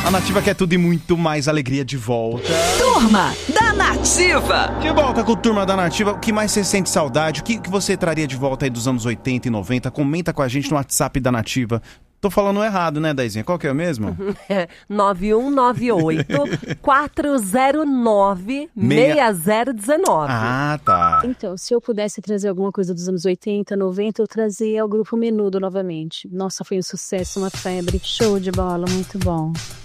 A Nativa quer tudo e muito mais alegria de volta. Turma da Nativa. De volta com o Turma da Nativa. O que mais você sente saudade? O que você traria de volta aí dos anos 80 e 90? Comenta com a gente no WhatsApp da Nativa. Tô falando errado, né, Daizinha? Qual que é o mesmo? 9198-409-6019. Ah, tá. Então, se eu pudesse trazer alguma coisa dos anos 80, 90, eu trazia o Grupo Menudo novamente. Nossa, foi um sucesso, uma febre. Show de bola, muito bom.